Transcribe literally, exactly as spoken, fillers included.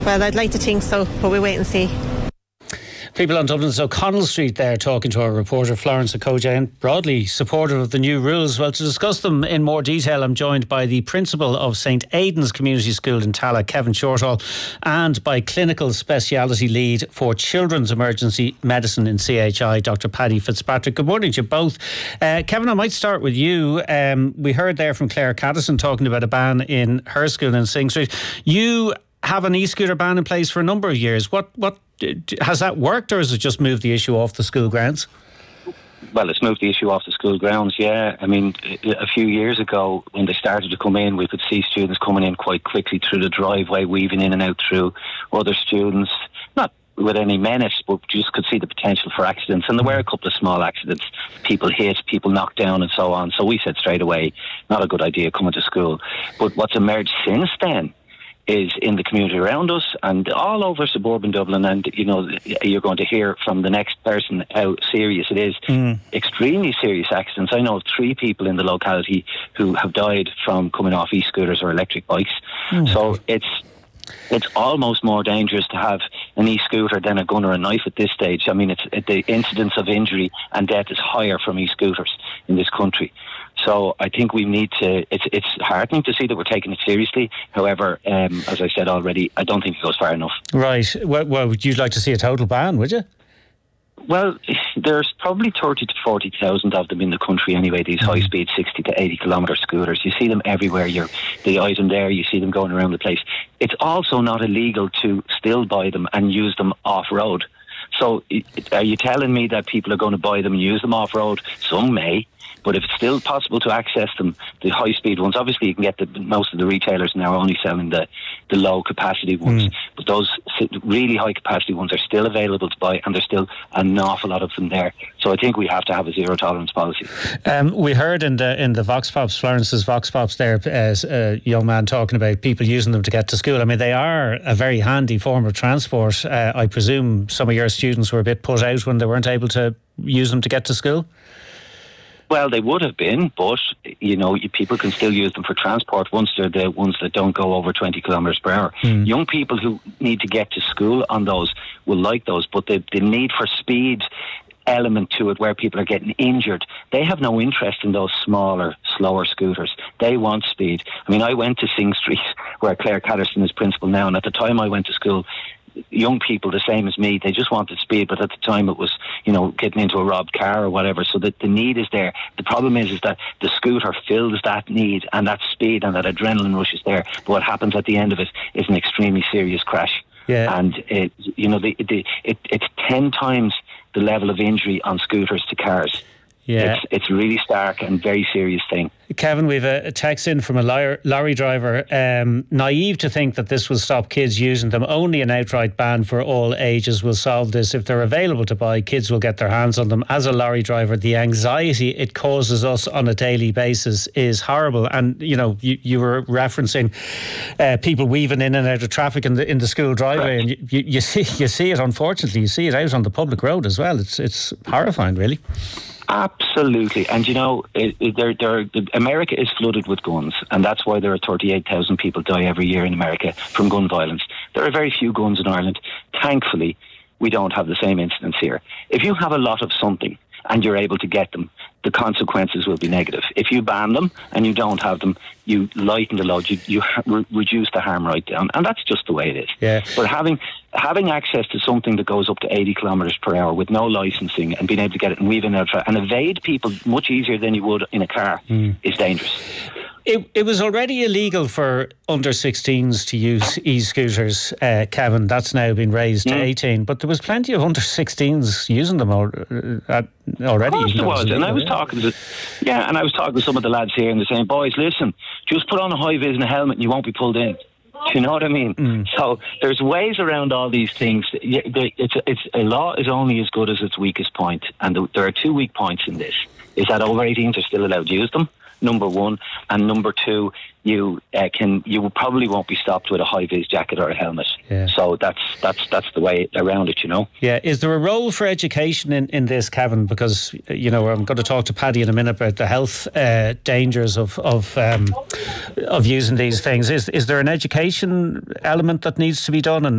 Well, I'd like to think so, but we'll wait and see. People on Dublin's O'Connell Street there talking to our reporter Florence Okoja, broadly supportive of the new rules. Well, to discuss them in more detail, I'm joined by the principal of Saint Aidan's Community School in Tallaght, Kevin Shortall, and by clinical speciality lead for Children's Emergency Medicine in C H I, Doctor Paddy Fitzpatrick. Good morning to you both. Uh, Kevin, I might start with you. Um, we heard there from Claire Caddison talking about a ban in her school in Sing Street. You have an e-scooter ban in place for a number of years. What what has that worked, or has it just moved the issue off the school grounds? Well, it's moved the issue off the school grounds, yeah. I mean, a few years ago, when they started to come in, we could see students coming in quite quickly through the driveway, weaving in and out through other students, not with any menace, but just could see the potential for accidents. And there were a couple of small accidents. People hit, people knocked down and so on. So we said straight away, not a good idea coming to school. But what's emerged since then is in the community around us and all over suburban Dublin, and you know, you're going to hear from the next person how serious it is. Mm. Extremely serious accidents. I know of three people in the locality who have died from coming off e-scooters or electric bikes. Mm. So it's it's almost more dangerous to have an e-scooter than a gun or a knife at this stage. I mean, it's it, the incidence of injury and death is higher from e-scooters in this country. So I think we need to, it's it's heartening to see that we're taking it seriously. However, um, as I said already, I don't think it goes far enough. Right. Well, well, would you like to see a total ban, would you? Well, there's probably thirty to forty thousand of them in the country anyway, these high speed sixty to eighty kilometre scooters. You see them everywhere. You're, the item there, you see them going around the place. It's also not illegal to still buy them and use them off-road. So are you telling me that people are going to buy them and use them off-road? Some may. But if it's still possible to access them, the high-speed ones, obviously you can get the, most of the retailers now are only selling the, the low-capacity ones. Mm. But those really high-capacity ones are still available to buy, and there's still an awful lot of them there. So I think we have to have a zero-tolerance policy. Um, we heard in the in the Vox Pops, Florence's Vox Pops there, as a young man talking about people using them to get to school. I mean, they are a very handy form of transport. Uh, I presume some of your students were a bit put out when they weren't able to use them to get to school? Well, they would have been, but, you know, people can still use them for transport once they're the ones that don't go over twenty kilometres per hour. Mm. Young people who need to get to school on those will like those, but the, the need for speed element to it where people are getting injured, they have no interest in those smaller, slower scooters. They want speed. I mean, I went to Sing Street, where Claire Caddison is principal now, and at the time I went to school, young people the same as me, they just wanted speed, but at the time it was, you know, getting into a robbed car or whatever, so that the need is there. The problem is is that the scooter fills that need and that speed and that adrenaline rush is there, but what happens at the end of it is an extremely serious crash. Yeah. And it, you know, the, the, it, it's ten times the level of injury on scooters to cars. Yeah. It's, it's a really stark and very serious thing. Kevin, we've a, a text in from a lorry, lorry driver. Um, naive to think that this will stop kids using them. Only an outright ban for all ages will solve this. If they're available to buy, kids will get their hands on them. As a lorry driver, the anxiety it causes us on a daily basis is horrible. And, you know, you, you were referencing uh, people weaving in and out of traffic in the in the school driveway. Right. And you, you, see, you see it, unfortunately, you see it out on the public road as well. It's, it's horrifying, really. Absolutely. And, you know, it, it, they're, they're, America is flooded with guns, and that's why there are thirty-eight thousand people die every year in America from gun violence. There are very few guns in Ireland. Thankfully, we don't have the same incidents here. If you have a lot of something and you're able to get them, the consequences will be negative. If you ban them and you don't have them, you lighten the load, you, you re- reduce the harm right down, and that's just the way it is. Yeah. But having having access to something that goes up to eighty kilometres per hour with no licensing and being able to get it and weave in and out and evade people much easier than you would in a car mm. is dangerous. It it was already illegal for under sixteens to use e-scooters, uh, Kevin. That's now been raised mm. to eighteen, but there was plenty of under sixteens using them al- uh, already. Of course there was, and I was talking to, yeah, and I was talking to some of the lads here, and they're saying, "Boys, listen, just put on a high vis and a helmet, and you won't be pulled in." Do you know what I mean? Mm. So there's ways around all these things. It's it's a law is only as good as its weakest point, and there are two weak points in this: is that over eighteens are still allowed to use them, number one, and number two, you uh, can you probably won't be stopped with a high vis jacket or a helmet. Yeah. So that's that's that's the way around it, you know. Yeah, is there a role for education in, in this, Kevin? Because you know I'm going to talk to Paddy in a minute about the health uh, dangers of of um, of using these things. Is is there an education element that needs to be done? And